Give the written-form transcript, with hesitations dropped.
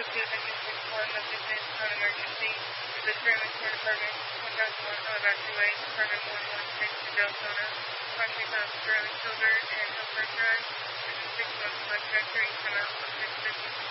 2, this is 6-1, no distance, no emergency. The Greenwich Fire Department, 1001 Elevator Way, Department 116 to Deltona. Crossing of Sterling Silver and Hillcrest Drive. This is 6-1 Select Directory, come out, 650.